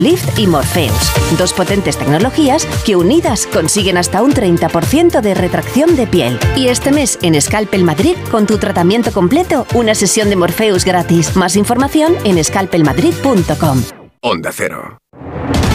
Lift y Morpheus, dos potentes tecnologías que unidas consiguen hasta un 30% de retracción de piel. Y este mes en Scalpel Madrid, con tu tratamiento completo, una sesión de Morpheus gratis. Más información en scalpelmadrid.com. Onda Cero.